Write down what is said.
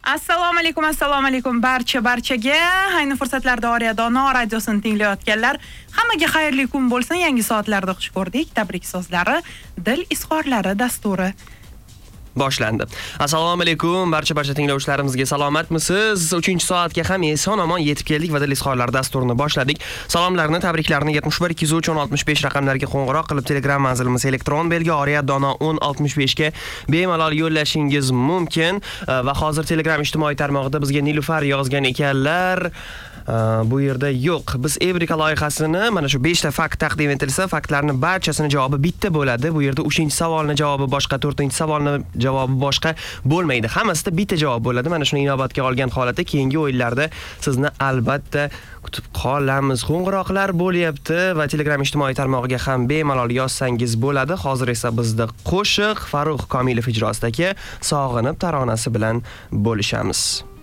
Assalomu alaykum barchaga. Ayni fursatlarda Oriya Dono radiosini tinglayotganlar, hammaga xayrli kun bo'lsin. Yangi soatlarda xush ko'rdik. Tabrik so'zlari, dil izhorlari dasturi boshlandi. Assalomu alaykum barcha tinglovchilarimizga, salomatmisiz? 3-soatga ham eson-omon yetib keldik va dil izhorlari dasturini boshladik. Salomlarni, tabriklarni 71 203 1065 raqamlariga qo'ng'iroq qilib, Telegram manzilimiz elektron belgi Oriya Dono 1065 ga bemalol yo'llashingiz mumkin. Va hozir Telegram ijtimoiy tarmog'ida bizga Nilufar yozgan ekanlar. Bu yerda yo'q. Biz Evrika loyihasini mana shu 5 ta fakt taqdim etilsa, faktlarning barchasini javobi bitta bo'ladi. Bu yerda 3-savolning javobi boshqa, 4-savolning javobi boshqa bo'lmaydi. Hammasida bitta javob bo'ladi. Mana shuni inobatga olgan holatda keyingi o'yinlarda sizni albatta kutib qolamiz. Qo'ng'iroqlar bo'lyapti va Telegram ijtimoiy tarmog'iga ham bemalol yozsangiz bo'ladi. Hozir esa bizda qo'shiq Farruh Komilov ijrosidagi Sog'inib taronasi bilan bo'lishamiz.